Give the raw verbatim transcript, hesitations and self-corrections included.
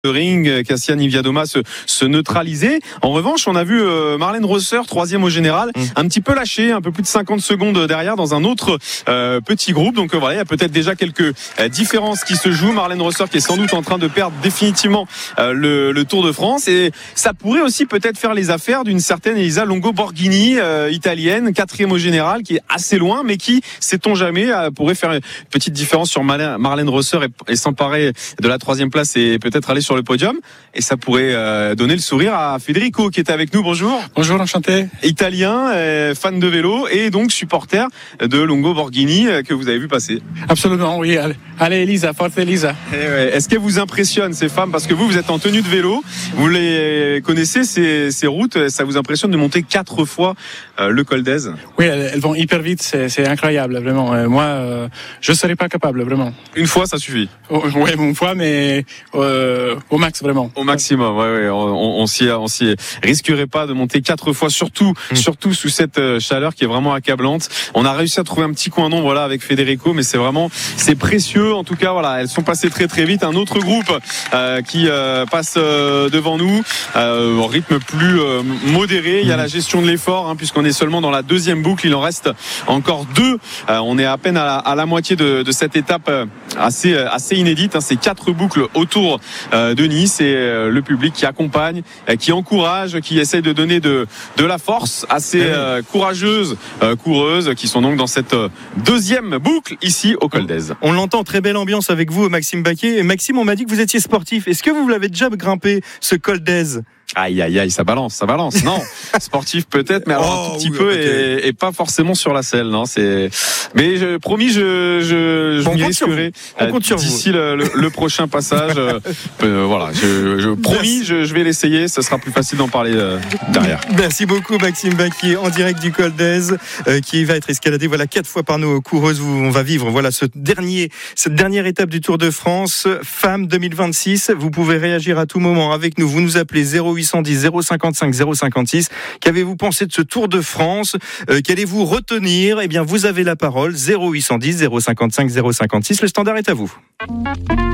Le ring, Cassia Niewiadoma se, se neutraliser. En revanche, on a vu euh, Marlène Rosser, troisième au général, mmh. un petit peu lâché, un peu plus de cinquante secondes derrière dans un autre euh, petit groupe. Donc euh, voilà, il y a peut-être déjà quelques euh, différences qui se jouent. Marlène Rosser qui est sans doute en train de perdre définitivement euh, le, le Tour de France. Et ça pourrait aussi peut-être faire les affaires d'une certaine Elisa Longo Borghini, euh, italienne, quatrième au général, qui est assez loin, mais qui, sait-on jamais, euh, pourrait faire une petite différence sur Marlène Rosser et, et s'emparer de la troisième place et peut-être aller sur sur le podium, et ça pourrait euh, donner le sourire à Federico qui est avec nous. Bonjour. Bonjour, enchanté. Italien, euh, fan de vélo et donc supporter de Longo Borghini euh, que vous avez vu passer. Absolument, oui. Allez, allez Elisa, forte Elisa. Et ouais. Est-ce qu'elles vous impressionnent ces femmes, parce que vous, vous êtes en tenue de vélo, vous les connaissez ces, ces routes, ça vous impressionne de monter quatre fois euh, le Col d'Èze? Oui, elles, elles vont hyper vite, c'est, c'est incroyable, vraiment. Euh, moi, euh, je serais pas capable, vraiment. Une fois, ça suffit. Oh, oui, une fois, mais euh, au max, vraiment. Au maximum, ouais, ouais. On, on s'y, on s'y risquerait pas de monter quatre fois, surtout, mmh. surtout sous cette chaleur qui est vraiment accablante. On a réussi à trouver un petit coin d'ombre là avec Federico, mais c'est vraiment, c'est précieux. En tout cas, voilà, elles sont passées très très vite. Un autre groupe euh, qui euh, passe euh, devant nous, euh, au rythme plus euh, modéré. Il y a la gestion de l'effort, hein, puisqu'on est seulement dans la deuxième boucle. Il en reste encore deux. Euh, on est à peine à la, à la moitié de, de cette étape euh, assez, assez inédite. Hein. C'est quatre boucles autour euh, de Nice, et euh, le public qui accompagne, euh, qui encourage, qui essaie de donner de, de la force à ces euh, courageuses euh, coureuses qui sont donc dans cette euh, deuxième boucle ici au Col d'Èze. On l'entend, très belle ambiance avec vous, Maxime Baquier. Et Maxime, on m'a dit que vous étiez sportif. Est-ce que vous l'avez déjà grimpé, ce Col d'Èze? Aïe, aïe, aïe, ça balance, ça balance. Non, sportif peut-être, mais alors oh, un tout petit oui, peu et, et pas forcément sur la selle. Non, c'est. Mais je, promis, je, je, je bon, m'y risquerai euh, d'ici le, le, le prochain passage. euh, voilà, je, je promis, je, je vais l'essayer. Ce sera plus facile d'en parler euh, derrière. Merci beaucoup, Maxime Baquier, en direct du Col d'Èze, euh, qui va être escaladé voilà quatre fois par nos coureuses. Où on va vivre voilà ce dernier, cette dernière étape du Tour de France, Femmes deux mille vingt-six. Vous pouvez réagir à tout moment avec nous. Vous nous appelez zéro huit cent dix zéro cinquante-cinq zéro cinquante-six. Qu'avez-vous pensé de ce Tour de France? euh, Qu'allez-vous retenir? Eh bien, vous avez la parole. Zéro huit cent dix zéro cinquante-cinq zéro cinquante-six. Le standard est à vous.